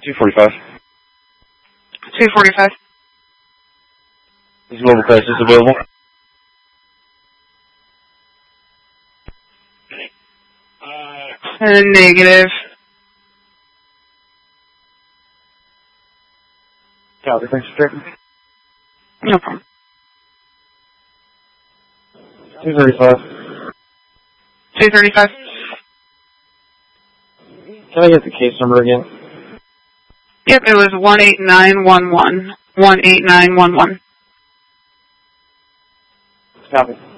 245. 245. Is mobile crisis available? Negative. Copy, thanks for checking. No problem. 235. 235. Can I get the case number again? Yep, it was 18911. 18911. Copy.